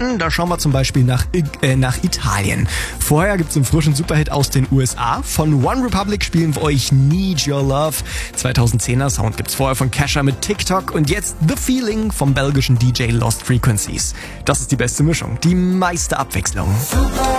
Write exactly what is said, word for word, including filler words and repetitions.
Minuten. Da schauen wir zum Beispiel nach, äh, nach Italien. Vorher gibt's einen frischen Superhit aus den U S A. Von One Republic spielen wir euch Need Your Love. zweitausendzehner Sound gibt's vorher von Kesha mit TikTok und jetzt The Feeling vom belgischen D J Lost Frequencies. Das ist die beste Mischung, die meiste Abwechslung. Super